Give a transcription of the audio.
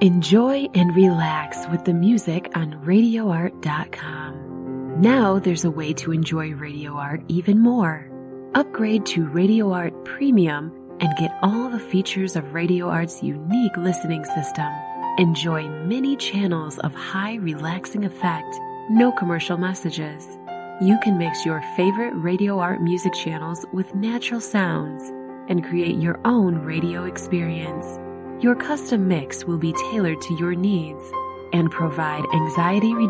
Enjoy and relax with the music on RadioArt.com. Now there's a way to enjoy Radio Art even more. Upgrade to Radio Art Premium and get all the features of Radio Art's unique listening system. Enjoy many channels of high relaxing effect, no commercial messages. You can mix your favorite Radio Art music channels with natural sounds and create your own radio experience. Your custom mix will be tailored to your needs and provide anxiety